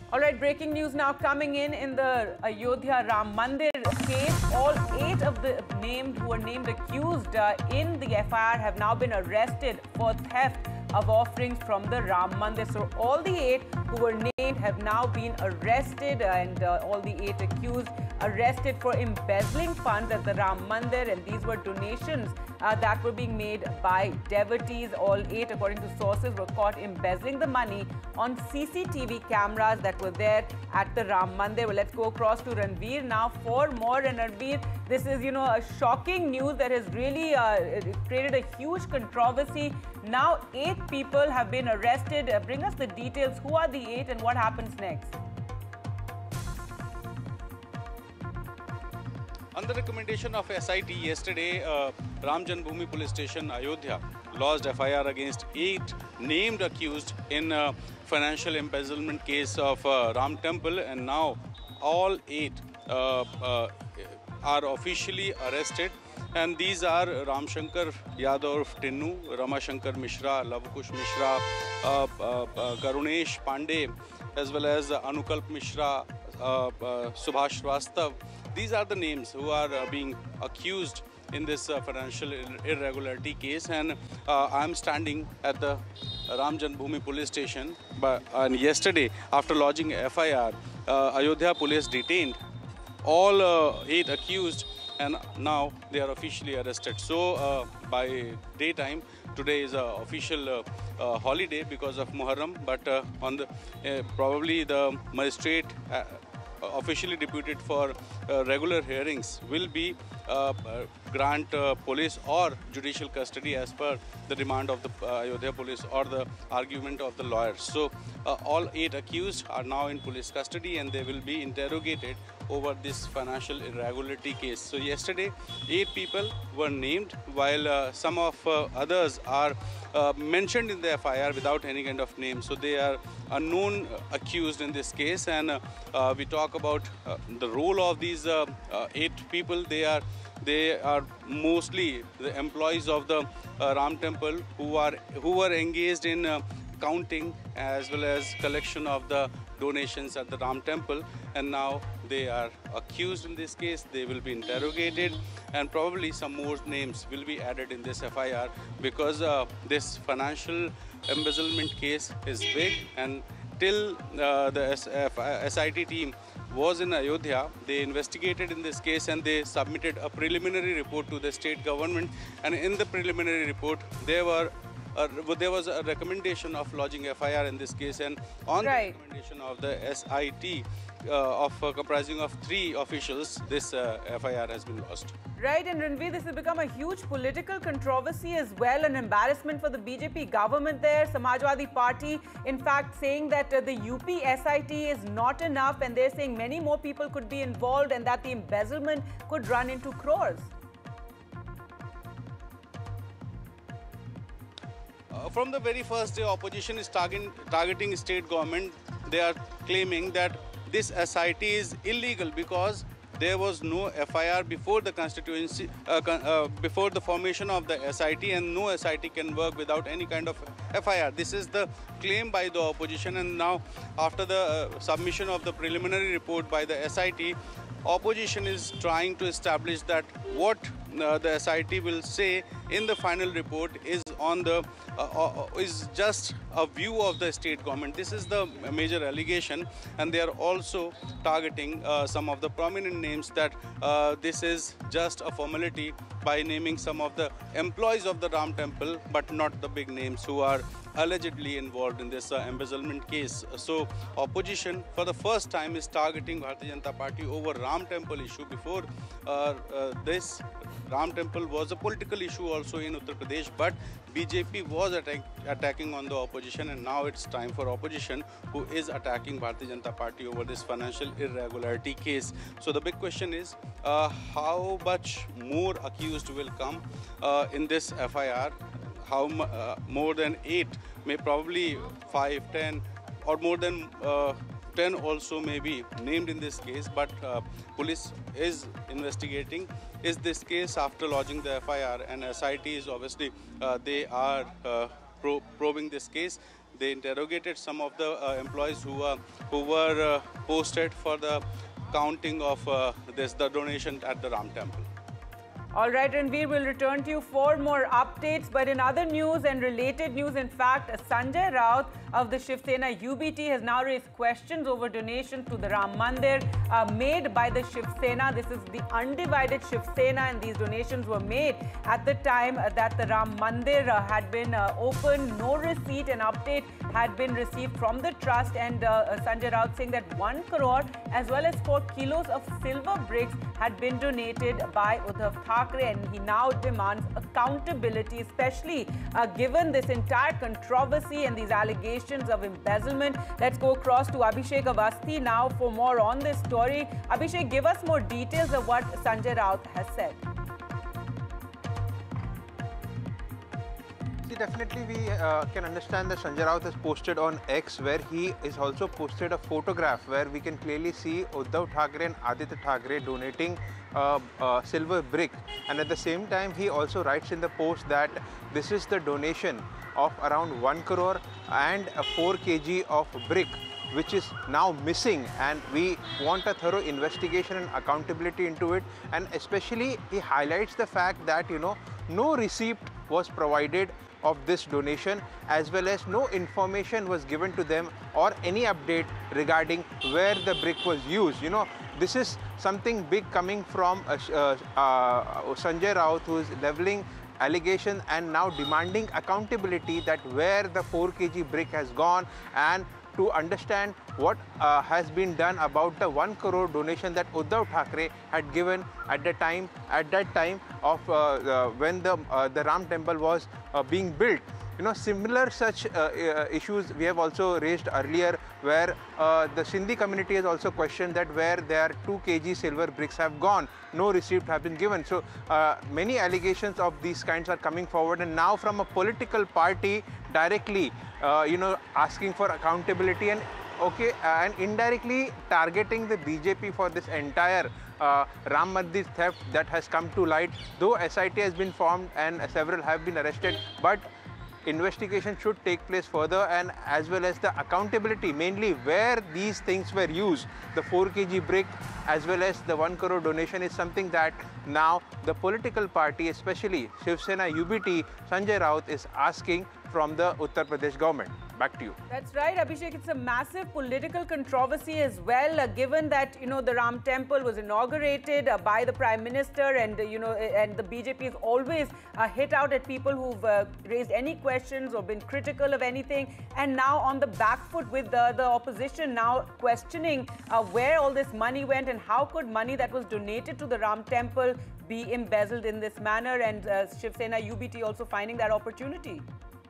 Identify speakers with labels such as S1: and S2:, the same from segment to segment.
S1: All right, breaking news now coming in the Ayodhya Ram Mandir case. All 8 of the who were named accused in the FIR have now been arrested for theft of offerings from the Ram Mandir. So all the 8 who were named have now been arrested, and all the 8 accused arrested for embezzling funds at the Ram Mandir, and these were donations that were being made by devotees. All 8, according to sources, were caught embezzling the money on CCTV cameras that were there at the Ram Mandir. Well, let's go across to Ranveer now for more. And Ranveer, this is, a shocking news that has really created a huge controversy. Now 8 people have been arrested. Bring us the details. Who are the 8 and what happens next?
S2: On the recommendation of SIT yesterday, Ram Janmabhoomi Police Station, Ayodhya, lodged FIR against 8 named accused in financial embezzlement case of Ram Temple, and now all 8 are officially arrested. And these are Ramshankar Yadav Tinnu, Ramashankar Mishra, Lavkush Mishra, Karunesh Pandey, as well as Anukalp Mishra, Subhash Srivastav. These are the names who are being accused in this financial irregularity case. And I am standing at the Ram Janmabhoomi Police Station. And yesterday, after lodging FIR, Ayodhya Police detained all 8 accused, and now they are officially arrested. So by daytime, today is an official holiday because of Muharram, but on the probably the magistrate officially deputed for regular hearings will be grant police or judicial custody as per the demand of the Ayodhya police or the argument of the lawyers. So all 8 accused are now in police custody, and they will be interrogated over this financial irregularity case. So yesterday 8 people were named, while some of others are mentioned in the FIR without any kind of name. So they are unknown accused in this case. And we talk about the role of these 8 people. They are mostly the employees of the Ram Temple who were engaged in counting as well as collection of the donations at the Ram Temple, and now they are accused in this case. They will be interrogated, and probably some more names will be added in this FIR, because this financial embezzlement case is big. And till the SIT team was in Ayodhya, they investigated in this case and they submitted a preliminary report to the state government. And in the preliminary report, there was a recommendation of lodging FIR in this case, and on the recommendation of the SIT comprising of 3 officials, this FIR has been lodged.
S1: Right, and Ranveer, this has become a huge political controversy as well, an embarrassment for the BJP government there. Samajwadi Party, in fact, saying that the UP SIT is not enough, and they're saying many more people could be involved and that the embezzlement could run into crores.
S2: From the very first day, opposition is targeting state government. They are claiming that this SIT is illegal because there was no FIR before the constituency, before the formation of the SIT, and no SIT can work without any kind of FIR. This is the claim by the opposition, and now after the submission of the preliminary report by the SIT, opposition is trying to establish that what the SIT will say in the final report is is just a view of the state government. This is the major allegation, and they are also targeting some of the prominent names, that this is just a formality by naming some of the employees of the Ram Temple, but not the big names who are allegedly involved in this embezzlement case. So opposition for the first time is targeting Bharatiya Janata Party over Ram Temple issue. Before this, Ram Temple was a political issue also in Uttar Pradesh, but BJP was attacking on the opposition, and now it's time for opposition who is attacking Bharatiya Janata Party over this financial irregularity case. So the big question is how much more accused will come in this FIR? How more than 8, may probably 5, 10, or more than 10 also may be named in this case, but police is investigating is this case after lodging the FIR, and SIT is obviously they are probing this case. They interrogated some of the employees who were posted for the counting of the donation at the Ram Temple.
S1: All right, Ranveer, we'll return to you for more updates. But in other news and related news, in fact, Sanjay Raut of the Shiv Sena UBT has now raised questions over donations to the Ram Mandir made by the Shiv Sena. This is the undivided Shiv Sena, and these donations were made at the time that the Ram Mandir had been opened. No receipt and update had been received from the trust, and Sanjay Raut saying that 1 crore as well as 4 kilos of silver bricks had been donated by Uddhav Thackeray, and he now demands accountability, especially given this entire controversy and these allegations of embezzlement. Let's go across to Abhishek Avasthi now for more on this story. Abhishek, give us more details of what Sanjay Raut has said.
S3: Definitely we can understand that Sanjay Raut has posted on X, where he is also posted a photograph where we can clearly see Uddhav Thackeray and Aditya Thackeray donating a silver brick, and at the same time he also writes in the post that this is the donation of around 1 crore and a 4 kg of brick which is now missing, and we want a thorough investigation and accountability into it. And especially he highlights the fact that, you know, no receipt was provided of this donation, as well as no information was given to them or any update regarding where the brick was used. You know, this is something big coming from Sanjay Raut, who is leveling allegation and now demanding accountability that where the 4 kg brick has gone, and to understand what has been done about the 1 crore donation that Uddhav Thackeray had given at that time of when the Ram Temple was being built. You know, similar such issues we have also raised earlier, where the Sindhi community has also questioned that where their 2 kg silver bricks have gone, no receipt have been given. So many allegations of these kinds are coming forward, and now from a political party directly, you know, asking for accountability and and indirectly targeting the BJP for this entire Ram Mandir theft that has come to light. Though SIT has been formed and several have been arrested, but investigation should take place further, and as well as the accountability, mainly where these things were used. The 4 kg brick as well as the 1 crore donation is something that now the political party, especially Shiv Sena UBT, Sanjay Raut, is asking from the Uttar Pradesh government. Back to you.
S1: That's right, Abhishek. It's a massive political controversy as well, given that, you know, the Ram Temple was inaugurated by the Prime Minister, and, you know, and the BJP has always hit out at people who've raised any questions or been critical of anything. And now on the back foot with the opposition now questioning where all this money went and how could money that was donated to the Ram Temple be embezzled in this manner, and Shiv Sena UBT also finding that opportunity.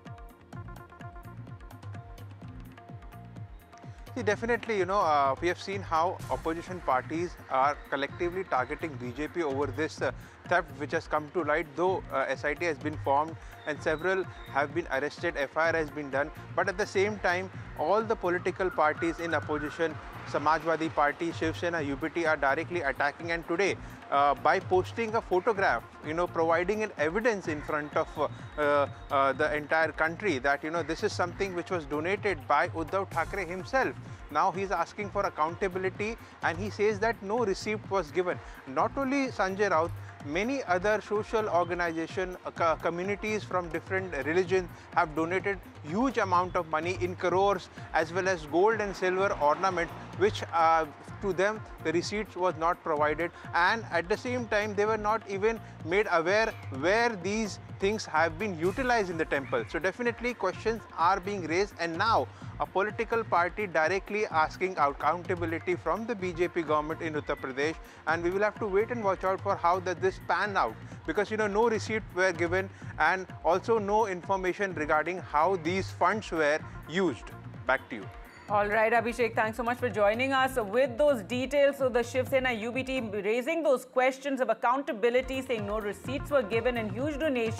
S3: Definitely, you know, we have seen how opposition parties are collectively targeting BJP over this theft which has come to light, though SIT has been formed and several have been arrested, FIR has been done. But at the same time, all the political parties in opposition, Samajwadi Party, Shiv Sena, UBT, are directly attacking. And today, by posting a photograph, you know, providing an evidence in front of the entire country that, you know, this is something which was donated by Uddhav Thackeray himself. Now he is asking for accountability, and he says that no receipt was given. Not only Sanjay Raut, many other social organizations, communities from different religions have donated huge amount of money in crores, as well as gold and silver ornament, which to them the receipts was not provided, and at the same time they were not even made aware where these things have been utilized in the temple. So definitely questions are being raised, and now a political party directly asking accountability from the BJP government in Uttar Pradesh, and we will have to wait and watch out for how does this pan out, because, you know, no receipt were given and also no information regarding how these funds were used. Back to you.
S1: All right, Abhishek, thanks so much for joining us with those details. So the Shiv Sena UBT raising those questions of accountability, saying no receipts were given and huge donations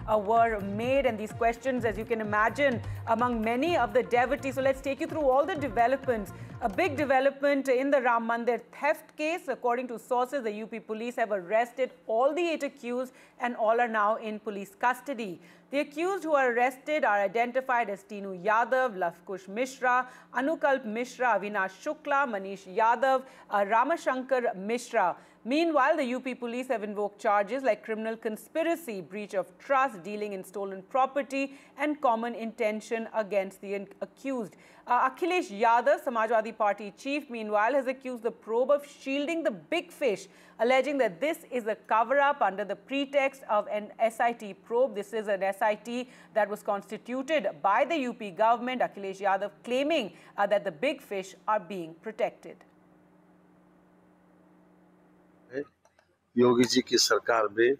S1: were made, and these questions, as you can imagine, among many of the devotees. So let's take you through all the developments. A big development in the Ram Mandir theft case. According to sources, the UP police have arrested all the 8 accused and all are now in police custody. The accused who are arrested are identified as Tinu Yadav, Lavkush Mishra, Anukalp Mishra, Avinash Shukla, Manish Yadav, Ramashankar Mishra. Meanwhile, the UP police have invoked charges like criminal conspiracy, breach of trust, dealing in stolen property and common intention against the accused. Akhilesh Yadav, Samajwadi Party chief, meanwhile, has accused the probe of shielding the big fish, alleging that this is a cover-up under the pretext of an SIT probe. This is an SIT that was constituted by the UP government. Akhilesh Yadav claiming that the big fish are being protected.
S4: Yogi ji की सरकार में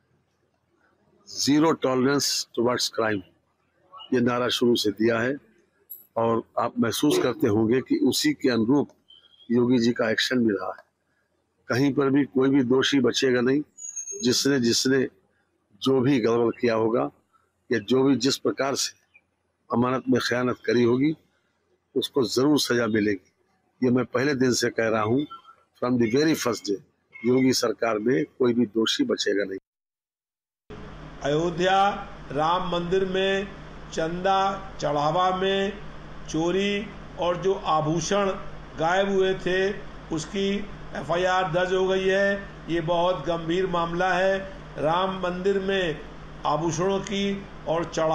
S4: zero tolerance towards crime ये नारा शुरू से दिया है और आप महसूस करते होंगे कि उसी के अनुरूप योगी जी का एक्शन भी रहा है। कहीं पर भी कोई भी दोषी बचेगा नहीं। जिसने जो भी गड़बड़ किया होगा या जो भी जिस प्रकार से अमानत में खयानत करी होगी उसको जरूर सजा मिलेगी। ये मैं पहले दिन से कह रहा हूँ, from the very first day योगी सरकार में कोई भी दोषी बचेगा नहीं।
S5: अयोध्या राम मंदिर में चंदा चढ़ावा में चोरी और जो आभूषण गायब हुए थे उसकी FIR दर्ज हो गई है। ये बहुत गंभीर मामला है। राम मंदिर में आभूषणों की और चढ़ा